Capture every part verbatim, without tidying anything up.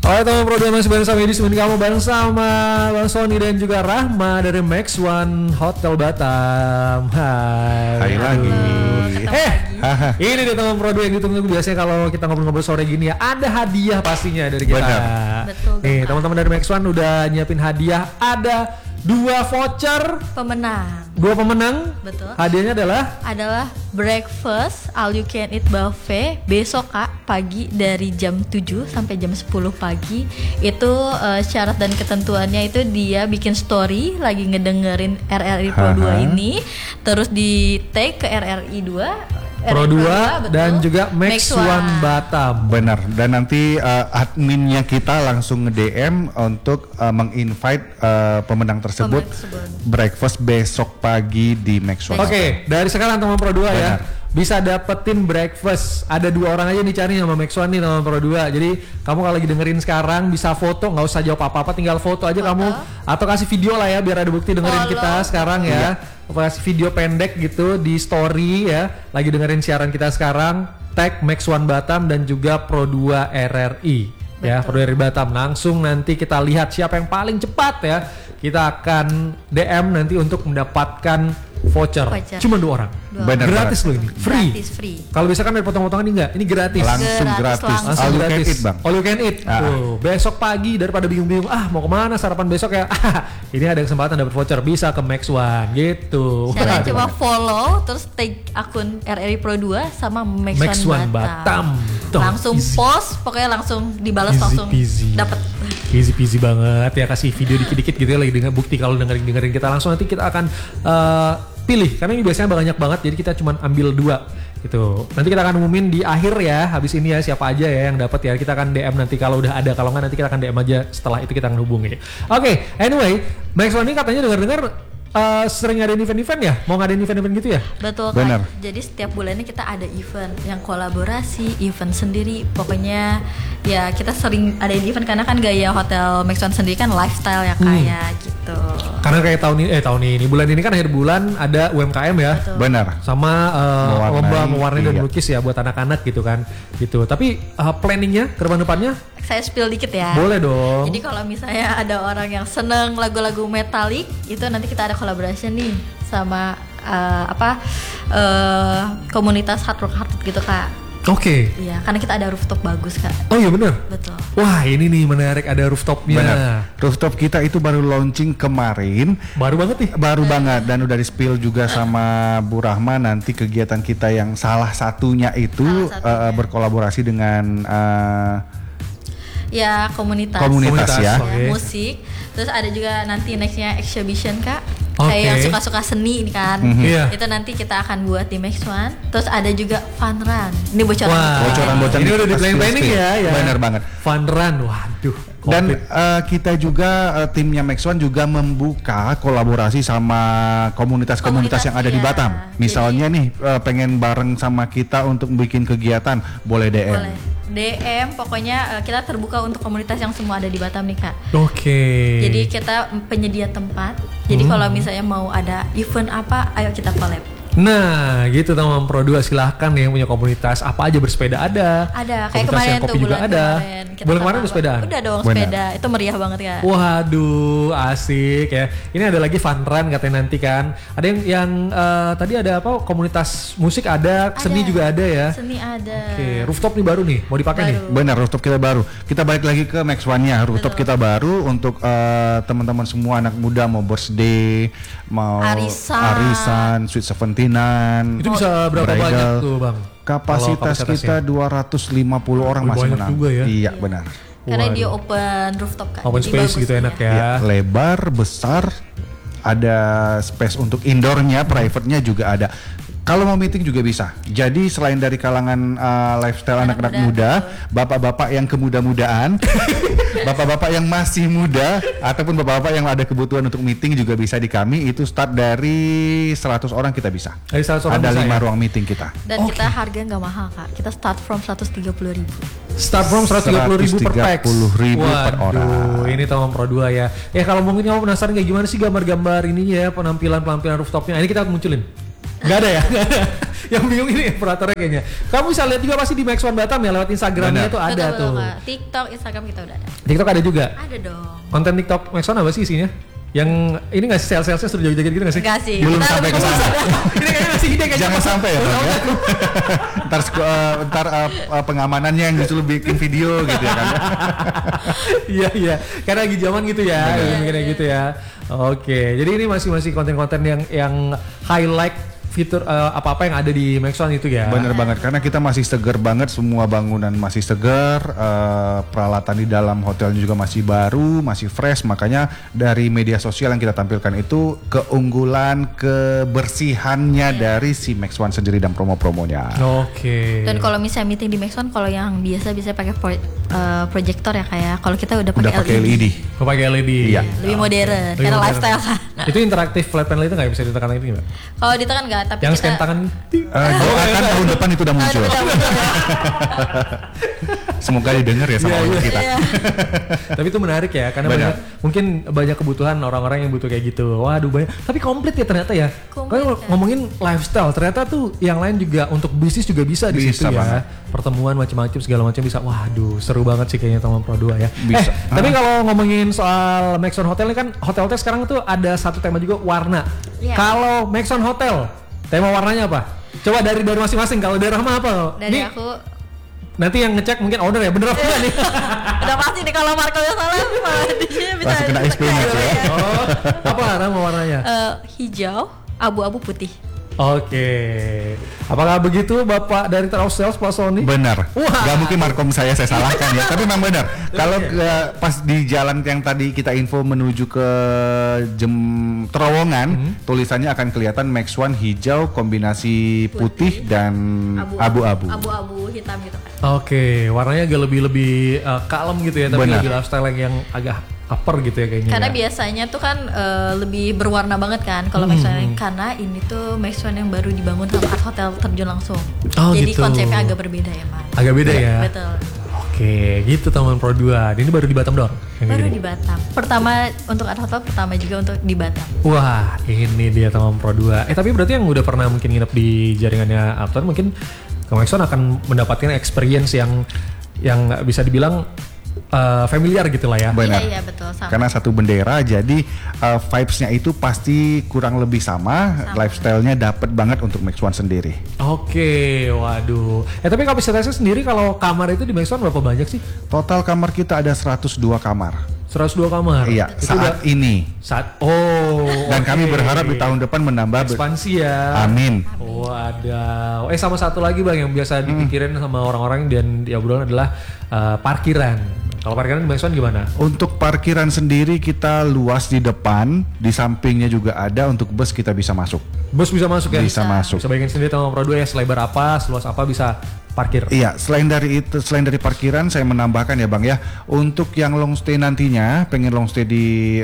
Oke teman Pro dua masih bareng sama Edi Semen kamu bareng sama Bang Sony dan juga Rahma dari Max One Hotel Batam. Hai. Hai lagi. Eh, ini dia teman Pro dua yang ditunggu biasanya kalau kita ngobrol-ngobrol sore gini ya. Ada hadiah pastinya dari kita. Benar. Betul. Nih teman-teman dari Max One udah nyiapin hadiah. Ada dua voucher Pemenang. Dua pemenang. Betul. Hadiahnya adalah Adalah breakfast all you can eat buffet besok Kak pagi dari jam tujuh sampai jam sepuluh pagi. Itu uh, syarat dan ketentuannya itu dia bikin story lagi ngedengerin R R I Pro dua ini, terus di tag ke R R I dua Pro dua dan juga Max One Batam. Benar. Dan nanti uh, adminnya kita langsung nge-D M untuk uh, meng-invite uh, pemenang tersebut breakfast besok pagi di Max One. Oke, okay, dari sekarang teman Pro dua ya Benar. bisa dapetin breakfast. Ada dua orang aja dicari sama Max One nih teman Pro dua. Jadi kamu kalau lagi dengerin sekarang bisa foto, nggak usah jawab apa-apa, tinggal foto aja foto. kamu atau kasih video lah ya biar ada bukti dengerin Follow. kita sekarang ya. Iya. Kasih video pendek gitu di story ya. Lagi dengerin siaran kita sekarang, tag Max One Batam dan juga Pro dua R R I. Betul. Ya, Pro dua R R I Batam. Langsung nanti kita lihat siapa yang paling cepat ya. Kita akan D M nanti untuk mendapatkan voucher. voucher. Cuma dua orang. Benar, gratis loh ini, free. Gratis, free. Kalau bisa kan ada potong-potongan ini enggak? Ini gratis. Langsung gratis. gratis. Langsung all you can eat, Bang. All you can eat. Ah. Tuh, besok pagi daripada bingung-bingung, ah mau kemana sarapan besok ya? Ini ada kesempatan dapat voucher, bisa ke Max One gitu. Jangan cuma follow terus tag akun R R I Pro dua sama Max, Max One One Batam. Batam. Tuh, langsung easy. post, pokoknya langsung dibalas Easy langsung peasy. dapat. Easy peasy banget ya, kasih video dikit-dikit gitu ya lagi dengan bukti kalau dengerin-dengerin kita langsung nanti kita akan uh, pilih karena ini biasanya banyak banget jadi kita cuma ambil dua gitu. Nanti kita akan umumin di akhir ya habis ini ya siapa aja ya yang dapat ya, kita akan D M nanti kalau udah ada, kalau nggak nanti kita akan D M aja setelah itu kita akan hubungi. Oke, okay, anyway, Max One ini katanya dengar-dengar uh, sering ada event-event ya, mau ngadain event-event gitu ya? Betul Benar. Kak. Jadi setiap bulannya kita ada event yang kolaborasi, event sendiri. Pokoknya ya kita sering ada event karena kan gaya hotel Max One sendiri kan lifestyle ya kayak hmm. gitu. Karena kayak tahun ini, eh tahun ini bulan ini kan akhir bulan ada U M K M ya. Betul. Benar. Sama uh, lomba mewarnai dan iya. melukis ya buat anak-anak gitu kan. Gitu. Tapi uh, planningnya ke depan-depannya? Saya spill dikit ya. Boleh dong. Jadi kalau misalnya ada orang yang seneng lagu-lagu metalik, itu nanti kita ada collaboration nih sama uh, apa uh, komunitas hard rock hard rock gitu Kak. Oke. Okay. Iya, karena kita ada rooftop bagus Kak. Oh iya benar. Betul. Wah ini nih menarik, ada rooftopnya. Benar. Rooftop kita itu baru launching kemarin. Baru banget nih. Baru eh. banget dan udah di spill juga sama Bu Rahma nanti kegiatan kita yang salah satunya itu salah satunya. Uh, berkolaborasi dengan uh, ya komunitas. Komunitas, komunitas ya. Okay. Musik. Terus ada juga nanti nextnya exhibition Kak. Okay. Kayak yang suka-suka seni ini kan. Mm-hmm. Yeah. Itu nanti kita akan buat di Max One. Terus ada juga fun run. Ini bocoran. Wah, bocoran-bocoran. Ini udah di planning ya, ya. Benar banget. Fun run, waduh. Dan uh, kita juga uh, timnya Max One juga membuka kolaborasi sama komunitas-komunitas yang ada ya. di Batam. Misalnya Jadi, nih uh, pengen bareng sama kita untuk bikin kegiatan, boleh D M. Boleh. D M, pokoknya uh, kita terbuka untuk komunitas yang semua ada di Batam nih Kak. Oke. Okay. Jadi kita penyedia tempat. Jadi hmm. kalau misalnya mau ada event apa, ayo kita collab. Nah gitu teman Pro dua, silahkan yang punya komunitas apa aja bersepeda ada. Ada, kayak komunitas kemarin yang kopi tuh juga bulan ada. kemarin. Bulan kemarin bersepedaan? Udah dong Benar. sepeda, itu meriah banget ya. Waduh asik ya. Ini ada lagi fun run katanya nanti kan. Ada yang yang uh, tadi ada apa komunitas musik ada, Ada. seni juga ada ya. Seni ada. Oke, rooftop nih baru nih, mau dipakai Baru. nih. Benar, rooftop kita baru. Kita balik lagi ke Max One-nya. Rooftop Betul. kita baru untuk uh, teman-teman semua anak muda mau birthday, mau Arisan. arisan, sweet seventeenan. Itu bisa berapa bridal. banyak tuh bang? Kapasitas kita dua ratus lima puluh orang Oh, masih banyak menang. juga ya. Iya, benar. Karena Waduh. dia open rooftop Kak. Open Jadi space bagus gitu dia. enak ya. Ya, lebar, besar, ada space untuk indoornya, private-nya juga ada. Kalau mau meeting juga bisa. Jadi selain dari kalangan uh, lifestyle Anak anak-anak muda, muda, bapak-bapak yang kemuda-mudaan, bapak-bapak yang masih muda, ataupun bapak-bapak yang ada kebutuhan untuk meeting juga bisa di kami. Itu start dari seratus orang kita bisa. Dari seratus orang Ada bisa lima ya? ruang meeting kita. Dan Oke. kita harga nggak mahal Kak. Kita start from seratus tiga puluh ribu. Start from seratus tiga puluh ribu per pax. seratus tiga puluh ribu per orang. Waduh, ini teman Pro dua ya. Ya kalau mungkin kamu penasaran kayak gimana sih gambar-gambar ininya ya, penampilan-penampilan rooftopnya. Ini kita munculin. Gak ada ya? Gak ada. yang bingung ini operatornya kayaknya. Kamu bisa lihat juga pasti di Max One Batam ya, lewat Instagramnya Benar. tuh ada Betul, tuh. betul, Kak. TikTok, Instagram kita udah ada. TikTok ada juga. Ada dong. Konten TikTok Max One apa sih isinya? Yang ini nggak sih sales-salesnya suruh joget-joget gitu nggak sih? Enggak sih. Belum Kita sampai ke belum sana. bisa. Ini kayaknya masih ide kayaknya. Jangan sampai ya, Bang, ya. ntar uh, ntar uh, uh, pengamanannya yang disuruh bikin video gitu ya kan. Iya iya, karena lagi zaman gitu ya, Iya, mungkin iya. gitu ya. Oke, jadi ini masih masih konten-konten yang yang highlight fitur uh, apa-apa yang ada di Max One itu ya. Bener banget, karena kita masih seger banget, semua bangunan masih seger, uh, peralatan di dalam hotelnya juga masih baru, masih fresh. Makanya dari media sosial yang kita tampilkan itu keunggulan, kebersihannya dari si Max One sendiri dan promo-promonya. Oke. Dan kalau misalnya meeting di Max One, kalau yang biasa bisa pakai pro, uh, proyektor ya kayak. Kalau kita udah Udah pakai pakai L E D. Mau pakai L E D. Iya. Lebih modern, Lebih karena modern. lifestyle kan. Itu interaktif flat panel itu nggak bisa ditekan lagi nggak? Kalau ditekan enggak, tapi Yang kita scan tangan. Uh, doakan tahun depan itu udah Ah, muncul. betul, betul, ya. Semoga didengar ya sama Iya, orang iya. kita. Iya. Tapi itu menarik ya, karena Benar. banyak mungkin banyak kebutuhan orang-orang yang butuh kayak gitu. Waduh banyak. Tapi komplit ya ternyata ya. Komplit, Kalau ya. ngomongin lifestyle, ternyata tuh yang lain juga untuk bisnis juga bisa di situ Bisa ya. banget. Pertemuan macam-macam segala macam bisa. Waduh, seru banget sih kayaknya Taman Pro dua ya. Bisa. Eh, tapi kalau ngomongin soal Max One Hotel ini kan hotel-hotel sekarang tuh ada satu tema juga, warna. Iya. Kalau Max One Hotel, tema warnanya apa? Coba dari dari masing-masing. Kalau dari Rahma apa? Dari Nih, aku nanti yang ngecek mungkin owner ya, bener apa enggak nih? udah pasti nih kalau Marco yang salah malah dia bisa Langsung kena S P nya tuh ya. Oh, apa Rahma warnanya? Eh, hijau, abu-abu putih. Oke. Apakah begitu Bapak dari Travel Sales Pak Sony? Benar. Wah. Gak mungkin markom saya saya salahkan ya. Tapi memang benar. Kalau ke- pas di jalan yang tadi kita info menuju ke jem terowongan, tulisannya akan kelihatan Max One hijau kombinasi putih, dan abu-abu. Abu-abu hitam gitu kan. Oke, warnanya agak lebih lebih uh, kalem gitu ya, tapi Benar. lebih lifestyle yang agak upper gitu ya kayaknya. Karena ya. biasanya tuh kan eh, lebih berwarna banget kan kalau Max One, karena ini tuh Max One yang baru dibangun sama Art Hotel terjun langsung. Oh, Jadi gitu. konsepnya agak berbeda ya, Mas. Agak beda ya. Betul. Oke, gitu Taman Pro dua. Ini baru di Batam doang. yang Baru kayak di gini? Batam. Pertama untuk Art Hotel, pertama juga untuk di Batam. Wah, ini dia Taman Pro dua. Eh tapi berarti yang udah pernah mungkin nginep di jaringannya Arthur mungkin ke Max One akan mendapatkan experience yang yang bisa dibilang uh, familiar gitu lah ya. Benar. Iya, iya betul sama. Karena satu bendera, jadi uh, vibes-nya itu pasti kurang lebih sama, Sama. lifestyle-nya dapet banget untuk Max One sendiri. Oke, waduh. Eh tapi kapasitasnya sendiri kalau kamar itu di Max One berapa banyak sih? Total kamar kita ada seratus dua kamar. seratus dua kamar. Iya, Itu saat udah- ini. saat oh. Dan kami oke. berharap di tahun depan menambah. ber- ekspansi ya. Amin. Wadaw. Eh sama satu lagi Bang yang biasa dipikirin sama orang-orang dan diobrolan adalah uh, parkiran. Kalau parkiran di Max One gimana? Untuk parkiran sendiri kita luas di depan, di sampingnya juga ada, untuk bus kita bisa masuk. Bus bisa masuk ya? Bisa masuk. Bisa bayangin sendiri Taman Pro dua ya, selebar apa, seluas apa bisa parkir. Iya, selain dari itu, selain dari parkiran, saya menambahkan ya Bang ya, untuk yang long stay nantinya, pengen long stay di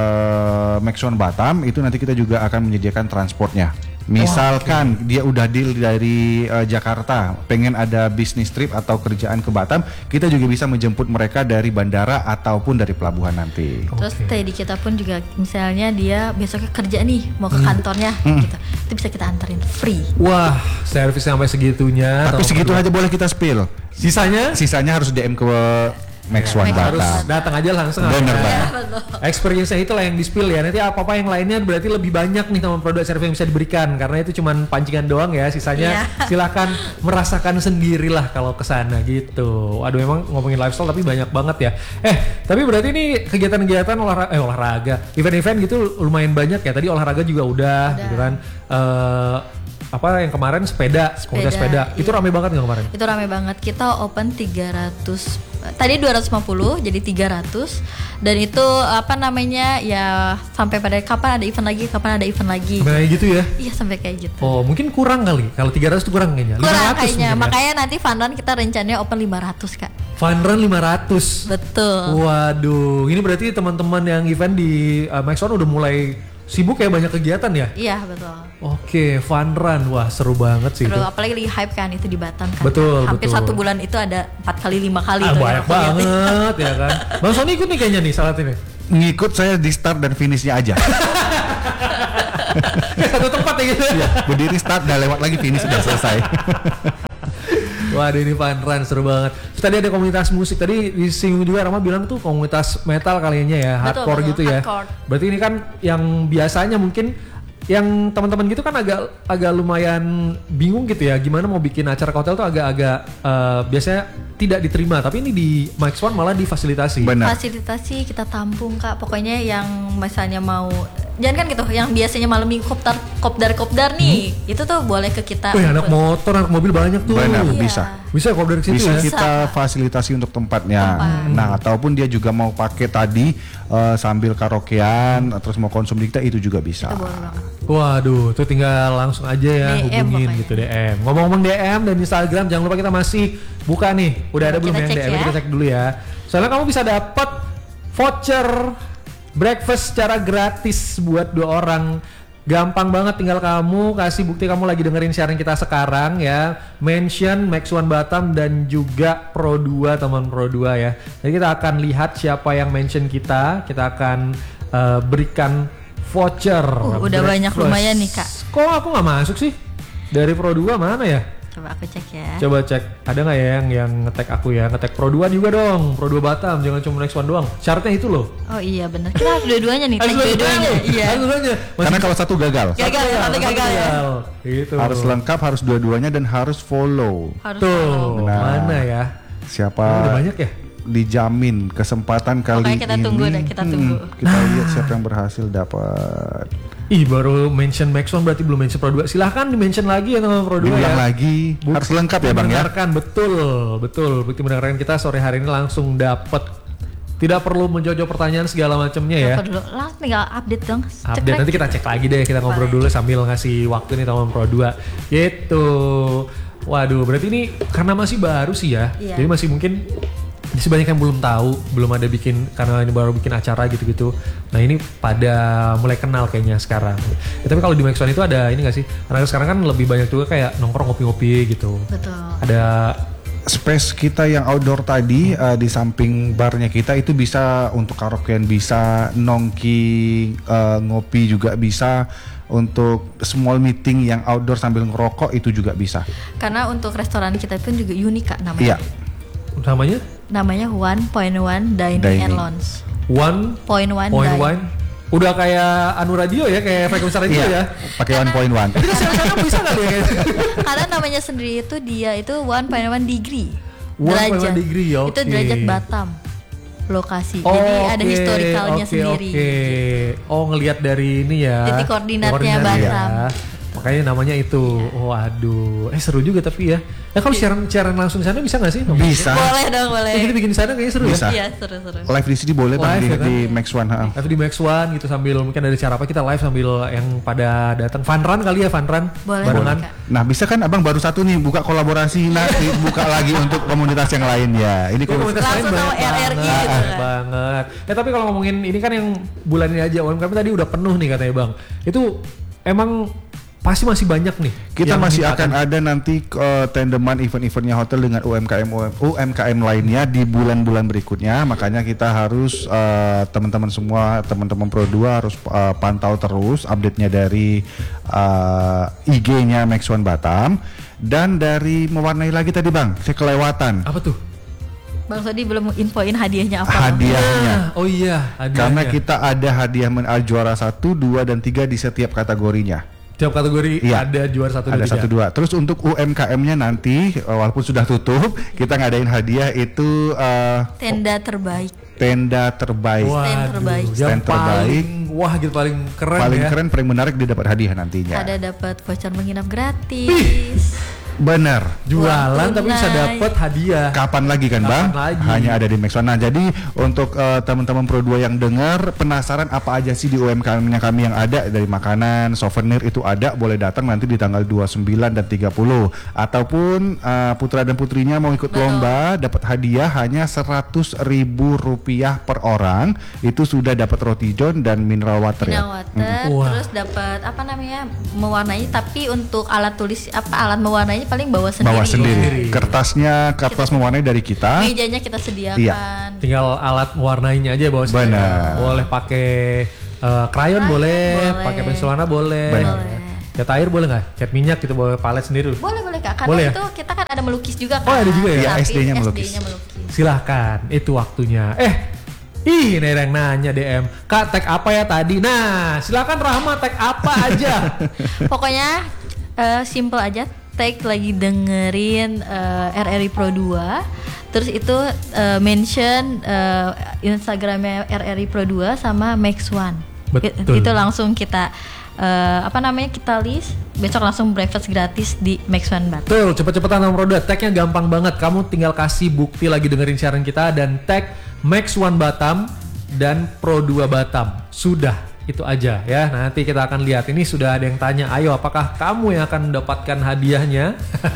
uh, Max One Batam, itu nanti kita juga akan menyediakan transportnya. Misalkan dia udah deal dari uh, Jakarta, pengen ada bisnis trip atau kerjaan ke Batam, kita juga bisa menjemput mereka dari bandara ataupun dari pelabuhan nanti. Terus Oke. stay di kita pun juga misalnya dia besoknya kerja nih mau ke kantornya gitu. Itu bisa kita anterin free. Wah, servis sampai segitunya. Tapi Taman segitu Pro dua. aja boleh kita spill. Sisanya Sisanya harus D M ke Max One Max One. harus Batam. datang aja langsung. Bener ya. banget. Experience-nya itulah yang di-spill ya. Nanti apa-apa yang lainnya berarti lebih banyak nih Taman Pro dua service yang bisa diberikan, karena itu cuman pancingan doang ya. Sisanya Iya. silakan merasakan sendirilah kalau ke sana gitu. Waduh, emang ngomongin lifestyle tapi banyak banget ya. Eh, tapi berarti ini kegiatan-kegiatan olahraga eh olahraga, event-event gitu lumayan banyak ya. Tadi olahraga juga udah, Udah. gitu kan. Eh apa yang kemarin sepeda, komunitas sepeda. Sepeda, Itu iya. rame banget nggak kemarin? Itu rame banget. Kita open tiga ratus, tadi dua ratus lima puluh jadi tiga ratus, dan itu apa namanya ya sampai pada kapan ada event lagi, kapan ada event lagi. Sampai gitu ya. Iya sampai kayak gitu. Oh, mungkin kurang kali. Kalau tiga ratus itu kurang kayaknya. Kurang lima ratus kayaknya. mungkin ya. Makanya nanti fun run kita rencananya open lima ratus, Kak. Fun run lima ratus. Betul. Waduh, ini berarti teman-teman yang event di uh, Max One udah mulai sibuk ya, banyak kegiatan ya? Iya, betul. Oke, fun run. Wah, seru banget sih Terus itu. apalagi lagi hype kan itu di Batam kan. Betul, Hampir betul. satu bulan itu ada empat kali lima kali Ah, tuh banyak yang aku lihat. banget ya kan. Bang Sony ikut nih kayaknya nih saat ini. Ngikut saya di start dan finishnya aja. Satu tempat ya gitu. Iya, berdiri start, udah lewat lagi finish, sudah selesai. Waduh ini Fun Run seru banget. Terus tadi ada komunitas musik, tadi disinggung juga Rama bilang tuh komunitas metal kalinya ya, Betul, hardcore betul, gitu ya. hardcore. Berarti ini kan yang biasanya mungkin yang teman-teman gitu kan agak agak lumayan bingung gitu ya, gimana mau bikin acara ke hotel tuh agak-agak uh, biasanya tidak diterima, tapi ini di Mike Swan malah difasilitasi. Benar. Fasilitasi kita tampung Kak, pokoknya yang misalnya mau jangan kan gitu, yang biasanya malam minggu kopdar kopdar kopdar nih, hmm? itu tuh boleh ke kita. Wih, anak motor, anak mobil banyak tuh. Benar, Iya. bisa. Bisa kopdar ke situ Bisa ya. kita fasilitasi untuk tempatnya. Tempat. Nah, ataupun dia juga mau pakai tadi uh, sambil karaokean, terus mau konsum di kita, itu juga bisa. Itu boleh banget. Waduh, tuh tinggal langsung aja ya D M hubungin pokoknya. gitu D M. Ngomong-ngomong D M dan Instagram, jangan lupa kita masih buka nih. Udah ada Kita belum yang cek D M? ya. Kita cek dulu ya. Soalnya kamu bisa dapat voucher breakfast secara gratis buat dua orang. Gampang banget, tinggal kamu kasih bukti kamu lagi dengerin siaran kita sekarang ya. Mention Max One Batam dan juga Pro dua, teman Pro dua ya. Jadi kita akan lihat siapa yang mention kita. Kita akan uh, berikan voucher. Uh, udah banyak lumayan nih, Kak. Kok aku nggak masuk sih? Dari Pro dua mana ya? Coba aku cek ya. Coba cek, ada nggak ya yang yang ngetek aku ya? Ngetek Pro dua juga dong, Pro dua Batam, jangan cuma Next One doang. Syaratnya itu loh. Oh iya benar. Kita harus dua-duanya nih, tag Harus dua-duanya. Iya. Harus dua-duanya. Karena kalau satu gagal, Gagal ya, satu gagal ya. Gitu. harus lengkap, harus dua-duanya dan harus follow. Harus Tuh, follow. Nah. mana ya? Siapa Oh, udah banyak ya? dijamin kesempatan kali Pokoknya kita ini. tunggu deh, kita tunggu. Kita lihat siapa yang berhasil dapat. Ih, baru mention Max One berarti belum mention Pro dua. Silahkan di-mention lagi ya teman Pro dua Diulang ya. lagi, Bukti harus lengkap ya Bang ya. mendengarkan, betul, betul. Bukti mendengarkan kita sore hari ini langsung dapat. Tidak perlu menjawab pertanyaan segala macamnya ya. Apa dulu? Langsung tinggal update dong. Cek Update nanti kita cek lagi deh, kita ngobrol dulu sambil ngasih waktu nih teman Pro dua. Gitu. Waduh, berarti ini karena masih baru sih ya. Iya. Jadi masih mungkin masih banyak yang belum tahu, belum ada bikin karena ini baru bikin acara gitu-gitu. Nah ini pada mulai kenal kayaknya sekarang. Ya, tapi kalau di Max One itu ada ini nggak sih? Karena sekarang kan lebih banyak juga kayak nongkrong ngopi-ngopi gitu. Betul. Ada Space kita yang outdoor tadi uh, di samping barnya kita itu bisa untuk karaokean, bisa nongki, uh, ngopi juga bisa. Untuk small meeting yang outdoor sambil ngerokok itu juga bisa. Karena untuk restoran kita pun juga unik Kak namanya. Iya. namanya Namanya one point one Dining, Dining. and Lounge. One Point one Point Dining. One. Udah kayak Anu Radio ya, kayak frekuensi radio Iya. ya. Pakai one point one. Kita sekarang bisa nggak ya kayak Karena namanya sendiri itu dia itu one point one degree. one point one degree, Itu oke. derajat Batam. Lokasi. Oh, Jadi ada oke, historikalnya oke, sendiri. Oke. Oh, ngelihat dari ini ya. Titik koordinatnya koordinat Batam. ya. Makanya namanya itu. Waduh. Eh seru juga tapi ya. Ya kalau siaran siaran langsung di sana bisa nggak sih? Bisa. Boleh dong, boleh. Eh, kita bikin di sana kayaknya seru Bisa. ya. Iya, seru-seru. Live di sini boleh Bang Live di, ya kan? di Max One. ha. Live di Max One gitu sambil mungkin ada cara apa kita live sambil yang pada datang fun run kali ya, fun run Boleh, barengan. boleh, Kak. Nah bisa kan Abang baru satu nih buka kolaborasi, nanti buka lagi untuk komunitas yang lain ya. Ini Ini komunitas lain Langsung sama banyak R R I banget, gitu kan. banget. Ya tapi kalau ngomongin ini kan yang bulan ini aja, U M K M tadi udah penuh nih katanya Bang. Itu emang pasti masih banyak nih. Kita yang masih minta akan kan. ada nanti uh, tandeman event-eventnya hotel dengan U M K M U M K M lainnya di bulan-bulan berikutnya. Makanya kita harus uh, teman-teman semua, teman-teman Pro dua harus uh, pantau terus update-nya dari uh, I G-nya Max One Batam. Dan dari mewarnai lagi tadi Bang, saya kelewatan Apa tuh? Bang Sodi belum infoin hadiahnya apa. Bang. hadiahnya. Ah, oh iya, hadiahnya. Karena kita ada hadiah men- uh, juara satu, dua, dan tiga di setiap kategorinya. tiap kategori Iya. ada juara satu dan Ada tiga. satu dua. Terus untuk U M K M-nya nanti uh, walaupun sudah tutup, kita ngadain hadiah itu uh, Tenda terbaik. tenda terbaik. Waduh, Stand terbaik. yang Stand terbaik. paling wah gitu paling keren Paling ya. keren, paling menarik dia dapat hadiah nantinya. Ada dapat voucher menginap gratis. Benar. Jualan Uang tapi bisa tunai. dapat hadiah. Kapan lagi kan Kapan Bang? lagi? Hanya ada di Max One. Nah, jadi untuk uh, teman-teman Pro dua yang dengar penasaran apa aja sih di U M K M-nya kami yang ada dari makanan, souvenir itu ada, boleh datang nanti di tanggal dua puluh sembilan dan tiga puluh. Ataupun uh, putra dan putrinya mau ikut Betul. lomba dapat hadiah hanya seratus ribu rupiah per orang. Itu sudah dapat roti john dan mineral water ya. Mineral water, Wah. terus dapat apa namanya mewarnai, tapi untuk alat tulis apa alat mewarnainya paling bawa sendiri. Bawa sendiri. Sendiri. Kertasnya, kertas mewarnai dari kita. Mejanya kita sediakan. Iya. Tinggal alat mewarnainya aja bawa sendiri. Benar. Boleh pakai Uh, krayon boleh, boleh. pakai pensil warna boleh. Boleh. Cat air boleh nggak? Cat minyak gitu, boleh palet sendiri. Boleh boleh kak, karena Boleh ya? itu kita kan ada melukis juga kan. Oh, ada juga ya? Iya, Tapi S D-nya melukis. S D-nya melukis. Silahkan, itu waktunya. Eh, ih, ini ada yang nanya D M. Kak, tag apa ya tadi? Nah, silakan Rahma, tag apa aja? Pokoknya uh, simple aja. Tag lagi dengerin uh, R R I Pro dua. Terus itu uh, mention uh, Instagramnya R R I Pro dua sama Max One. Betul. Itu langsung kita uh, apa namanya kita list. Besok langsung breakfast gratis di Max One Batam. Betul, cepet-cepetan nomor dua. Tagnya gampang banget. Kamu tinggal kasih bukti lagi dengerin siaran kita dan tag Max One Batam dan Pro dua Batam. Sudah. Itu aja ya. Nanti kita akan lihat. Ini sudah ada yang tanya, ayo apakah kamu yang akan mendapatkan hadiahnya?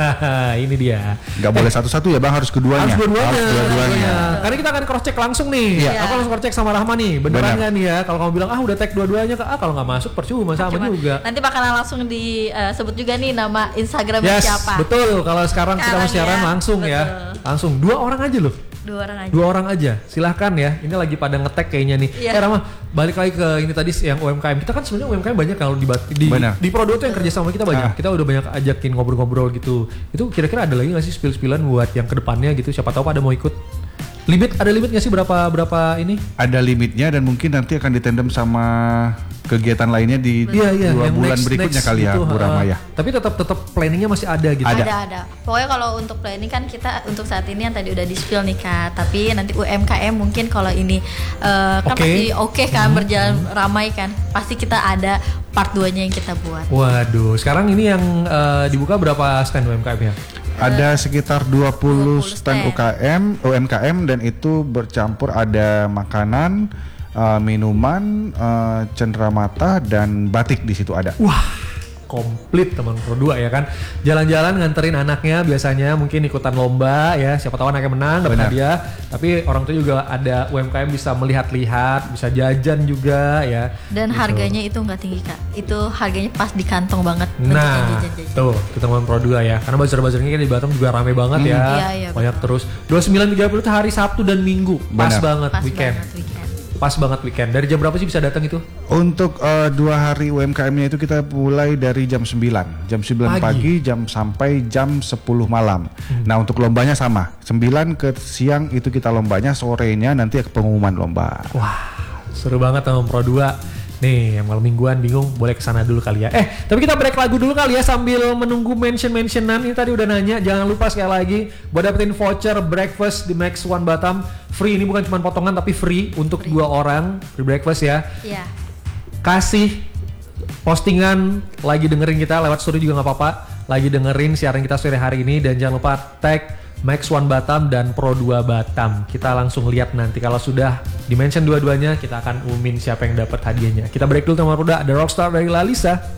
Ini dia. Nggak boleh satu-satu ya bang, harus keduanya. Harus dua-duanya. Harus dua-duanya. Karena kita akan cross check langsung nih. Iya. Aku langsung cross check sama Rahma nih. Beneran Benar. nggak nih ya? Kalau kamu bilang ah udah tag dua-duanya, ah kalau nggak masuk percuma sama Cuma, juga. nanti bakalan langsung disebut juga nih nama Instagramnya Yes, siapa. betul. Kalau sekarang, kita mau Sekarang siaran ya, langsung ya. betul. Langsung dua orang aja loh. Dua orang aja. Dua orang aja, silahkan ya. Ini lagi pada ngetek kayaknya nih. Iya. Eh Rama, balik lagi ke ini tadi yang U M K M. Kita kan sebenarnya U M K M banyak kalau di di, Benar. di Pro dua tuh yang kerja sama kita banyak. Ah. Kita udah banyak ajakin ngobrol-ngobrol gitu. Itu kira-kira ada lagi nggak sih spill-spillan buat yang kedepannya gitu? Siapa tahu pada mau ikut. Limit ada limit nggak sih berapa berapa ini? Ada limitnya dan mungkin nanti akan ditandem sama kegiatan lainnya di Iya iya. dua yang bulan next- berikutnya next kali ya, gitu, Bu ha. Rahma ya. Tapi tetap tetap planningnya masih ada gitu. Ada. Ada ada. Pokoknya kalau untuk planning kan kita untuk saat ini yang tadi udah di spill nih Kak. Tapi nanti U M K M mungkin kalau ini eh, kan Oke. pasti oke kan berjalan ramai kan. Pasti kita ada part dua-nya yang kita buat. Waduh, sekarang ini yang eh, dibuka berapa stand U M K M ya? Ada sekitar dua puluh dua puluh stand stand. U K M, U M K M dan itu bercampur ada makanan, uh, minuman, uh, cenderamata dan batik di situ ada. Wah, komplit teman Pro dua ya kan. Jalan-jalan nganterin anaknya biasanya mungkin ikutan lomba ya. Siapa tahu anaknya menang dapat Benar. hadiah. Tapi orang tua juga ada U M K M bisa melihat-lihat, bisa jajan juga ya. Dan Gitu. harganya itu nggak tinggi Kak. Itu harganya pas di kantong banget untuk yang Nah, jajan-jajan. tuh kita teman Pro dua ya. Karena bazar-bazarnya kan di Batam juga rame banget ya. Iya, iya, Banyak terus. dua puluh sembilan tiga puluh itu hari Sabtu dan Minggu. Pas Benar. banget Pas weekend. banget weekend. Pas banget weekend. Dari jam berapa sih bisa datang itu? Untuk uh, dua hari U M K M-nya itu kita mulai dari jam sembilan. Jam sembilan Pagi. pagi, jam sampai jam sepuluh malam. Nah untuk lombanya sama. sembilan ke siang itu kita lombanya, sorenya nanti pengumuman lomba. Wah, seru banget teman Pro dua. Nih, yang malam mingguan bingung boleh kesana dulu kali ya. Eh, tapi kita break lagu dulu kali ya sambil menunggu mention-mentionan. Ini tadi udah nanya, jangan lupa sekali lagi buat dapetin voucher breakfast di Max One Batam. Free, ini bukan cuma potongan tapi free untuk Free. dua orang free breakfast ya. Iya. Kasih postingan lagi dengerin kita lewat story juga nggak apa-apa. Lagi dengerin siaran kita sore hari ini dan jangan lupa tag Max One Batam dan Pro dua Batam. Kita langsung lihat nanti kalau sudah di-mention dua-duanya kita akan umumin siapa yang dapat hadiahnya. Kita break dulu teman Pro dua, ada Rockstar dari Lalisa.